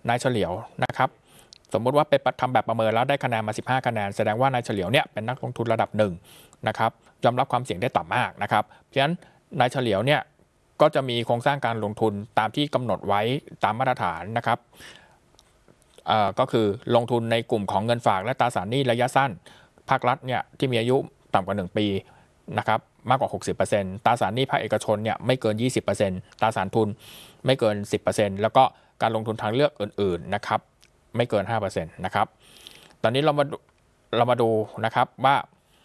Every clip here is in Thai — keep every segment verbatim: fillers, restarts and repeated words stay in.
นายเฉลียวนะครับสมมุติว่าไปทำแบบประเมินแล้วได้คะแนนมาสิบห้าคะแนนแสดงว่านายเฉลียวเนี่ยเป็นนักลงทุนระดับหนึ่งนะครับยอมรับความเสี่ยงได้ต่ำมากนะครับเพราะฉะนั้นนายเฉลียวเนี่ยก็จะมีโครงสร้างการลงทุนตามที่กำหนดไว้ตามมาตรฐานนะครับก็คือลงทุนในกลุ่มของเงินฝากและตราสารหนี้ระยะสั้นภาครัฐเนี่ยที่มีอายุต่ำกว่าหนึ่งปีนะครับมากกว่า หกสิบเปอร์เซ็นต์ ตราสารหนี้ภาคเอกชนเนี่ยไม่เกิน ยี่สิบเปอร์เซ็นต์ ตราสารทุนไม่เกิน สิบเปอร์เซ็นต์ แล้วก็การลงทุนทางเลือกอื่นๆนะครับไม่เกิน ห้าเปอร์เซ็นต์ นะครับตอนนี้เรามาเรามาดูนะครับว่า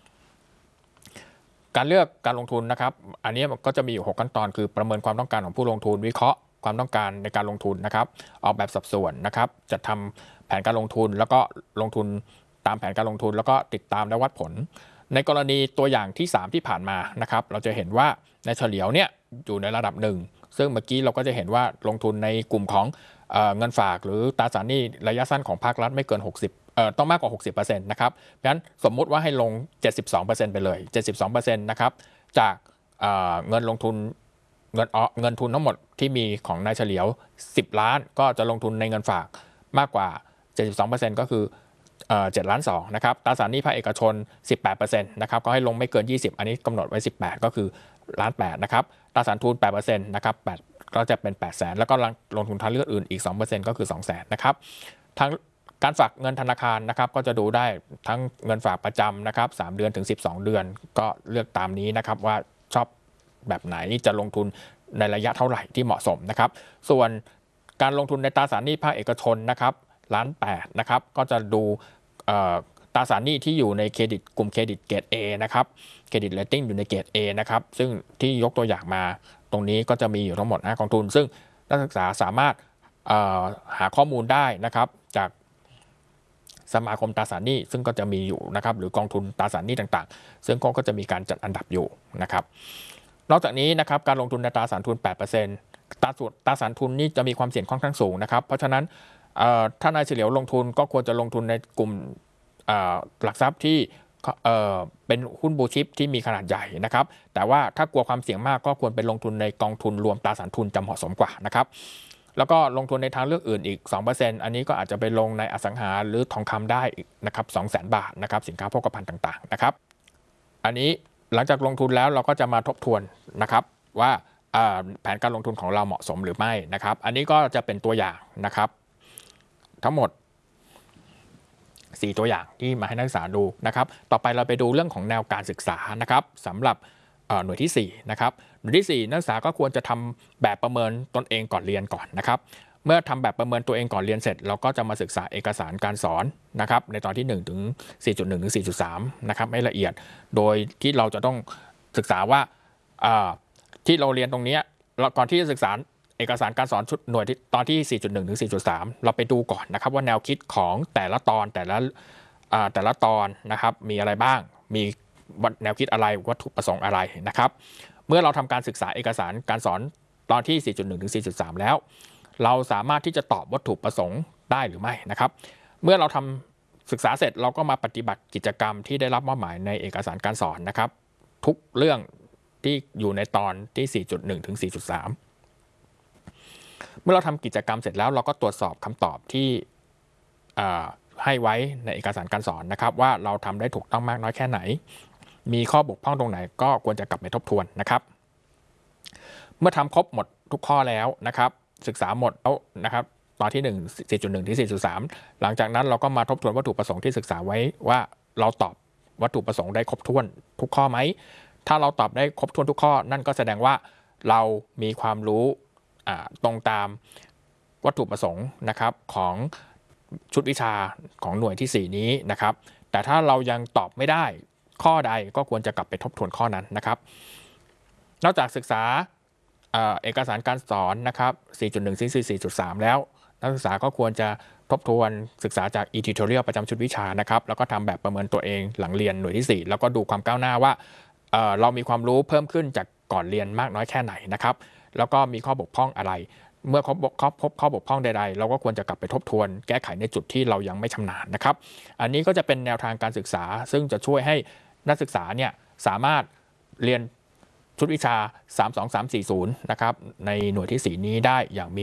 การเลือกการลงทุนนะครับอันนี้ก็จะมีอยู่หกขั้นตอนคือประเมินความต้องการของผู้ลงทุนวิเคราะห์ความต้องการในการลงทุนนะครับออกแบบสัดส่วนนะครับจัดทำแผนการลงทุนแล้วก็ลงทุนตามแผนการลงทุนแล้วก็ติดตามและวัดผลในกรณีตัวอย่างที่สามที่ผ่านมานะครับเราจะเห็นว่าในเฉลียวเนี่ยอยู่ในระดับหนึ่งซึ่งเมื่อกี้เราก็จะเห็นว่าลงทุนในกลุ่มของเอ่อเงินฝากหรือตราสารหนี้ระยะสั้นของภาครัฐไม่เกินหกสิบเอ่อต้องมากกว่า หกสิบเปอร์เซ็นต์ นะครับเพราะฉะนั้นสมมุติว่าให้ลง เจ็ดสิบสองเปอร์เซ็นต์ ไปเลย เจ็ดสิบสองเปอร์เซ็นต์ นะครับจากเอ่อเงินลงทุนเงินเงินทุนทั้งหมดที่มีของนายเฉลียวสิบล้านก็จะลงทุนในเงินฝากมากกว่า เจ็ดสิบสองเปอร์เซ็นต์ ก็คือเอ่อเจ็ดล้านสองนะครับตราสารหนี้ภาคเอกชน สิบแปดเปอร์เซ็นต์ นะครับก็ให้ลงไม่เกินยี่สิบอันนี้กำหนดไว้สิบแปดก็คือล้านแปดนะครับตราสารทุน แปดเปอร์เซ็นต์ นะครับแปดก็จะเป็นแปดแสนแล้วก็ลงทุนทางเลือกอื่นอีก สองเปอร์เซ็นต์ ก็คือ สองแสนนะครับทั้งการฝากเงินธนาคารนะครับก็จะดูได้ทั้งเงินฝากประจำนะครับสามเดือนถึงสิบสองเดือนก็เลือกตามนี้นะครับว่าชอบแบบไหนจะลงทุนในระยะเท่าไหร่ที่เหมาะสมนะครับส่วนการลงทุนในตราสารหนี้ภาคเอกชนนะครับล้านแปดนะครับก็จะดูตราสารหนี้ที่อยู่ในเครดิตกลุ่มเครดิตเกรด A นะครับเครดิตเรตติ้งอยู่ในเกรด A นะครับซึ่งที่ยกตัวอย่างมาตรงนี้ก็จะมีอยู่ทั้งหมดห้ากองทุนซึ่งนักศึกษาสามารถหาข้อมูลได้นะครับจากสมาคมตราสารหนี้ซึ่งก็จะมีอยู่นะครับหรือกองทุนตราสารหนี้ต่างๆซึ่งก็จะมีการจัดอันดับอยู่นะครับนอกจากนี้นะครับการลงทุนในตราสารทุน แปดเปอร์เซ็นต์ ตราตราสารทุนนี่จะมีความเสี่ยงค่อนข้างสูงนะครับเพราะฉะนั้นถ้านายเฉลียวลงทุนก็ควรจะลงทุนในกลุ่มหลักทรัพย์ที่เป็นหุ้นบลูชิปที่มีขนาดใหญ่นะครับแต่ว่าถ้ากลัวความเสี่ยงมากก็ควรไปลงทุนในกองทุนรวมตราสารทุนจะเหมาะสมกว่านะครับแล้วก็ลงทุนในทางเลือกอื่นอีก สองเปอร์เซ็นต์ อันนี้ก็อาจจะไปลงในอสังหาหรือทองคำได้นะครับ สองแสน บาทนะครับสินค้าโภคภัณฑ์ต่างๆนะครับอันนี้หลังจากลงทุนแล้วเราก็จะมาทบทวนนะครับว่าแผนการลงทุนของเราเหมาะสมหรือไม่นะครับอันนี้ก็จะเป็นตัวอย่างนะครับทั้งหมดสี่ตัวอย่างที่มาให้นักศึกษาดูนะครับต่อไปเราไปดูเรื่องของแนวการศึกษานะครับสำหรับหน่วยที่สี่นะครับหน่วยที่สี่นักศึกษาก็ควรจะทำแบบประเมินตนเองก่อนเรียนก่อนนะครับเมื่อทำแบบประเมินตัวเองก่อนเรียนเสร็จเราก็จะมาศึกษาเอกสารการสอนนะครับในตอนที่หนึ่งถึง สี่จุดหนึ่ง ถึง สี่จุดสาม นะครับให้ละเอียดโดยที่เราจะต้องศึกษาว่าที่เราเรียนตรงนี้ก่อนที่จะศึกษาเอกสารการสอนชุดหน่วยตอนที่ สี่จุดหนึ่ง ถึง สี่จุดสาม เราไปดูก่อนนะครับว่าแนวคิดของแต่ละตอนแต่ละแต่ละตอนนะครับมีอะไรบ้างมีแนวคิดอะไรวัตถุประสงค์อะไรนะครับเมื่อเราทำการศึกษาเอกสารการสอนตอนที่ สี่จุดหนึ่ง ถึง สี่จุดสาม แล้วเราสามารถที่จะตอบวัตถุประสงค์ได้หรือไม่นะครับเมื่อเราทำศึกษาเสร็จเราก็มาปฏิบัติกิจกรรมที่ได้รับมอบหมายในเอกสารการสอนนะครับทุกเรื่องที่อยู่ในตอนที่ สี่จุดหนึ่ง ถึง สี่จุดสาม เมื่อเราทำกิจกรรมเสร็จแล้วเราก็ตรวจสอบคำตอบที่ให้ไว้ในเอกสารการสอนนะครับว่าเราทำได้ถูกต้องมากน้อยแค่ไหนมีข้อบกพร่องตรงไหนก็ควรจะกลับไปทบทวนนะครับเมื่อทำครบหมดทุกข้อแล้วนะครับศึกษาหมดแล้วนะครับตอนที่หนึ่ง สี่จุดหนึ่ง ถึง สี่จุดสาม หลังจากนั้นเราก็มาทบทวนวัตถุประสงค์ที่ศึกษาไว้ว่าเราตอบวัตถุประสงค์ได้ครบถ้วนทุกข้อไหมถ้าเราตอบได้ครบถ้วนทุกข้อนั่นก็แสดงว่าเรามีความรู้ตรงตามวัตถุประสงค์นะครับของชุดวิชาของหน่วยที่สี่นี้นะครับแต่ถ้าเรายังตอบไม่ได้ข้อใดก็ควรจะกลับไปทบทวนข้อนั้นนะครับนอกจากศึกษาเอกสารการสอนนะครับ สี่จุดหนึ่ง ถึง สี่จุดสาม แล้วนักศึกษาก็ควรจะทบทวนศึกษาจาก e-tutorial ประจำชุดวิชานะครับแล้วก็ทำแบบประเมินตัวเองหลังเรียนหน่วยที่สี่แล้วก็ดูความก้าวหน้าว่า เอ่อ เรามีความรู้เพิ่มขึ้นจากก่อนเรียนมากน้อยแค่ไหนนะครับแล้วก็มีข้อบกพร่องอะไรเมื่อพบพบข้อบกพร่องใดๆเราก็ควรจะกลับไปทบทวนแก้ไขในจุดที่เรายังไม่ชำนาญนะครับอันนี้ก็จะเป็นแนวทางการศึกษาซึ่งจะช่วยให้นักศึกษาเนี่ยสามารถเรียนชุดวิชาสาม สอง สาม สี่ ศูนย์นะครับในหน่วยที่สี่นี้ได้อย่างมี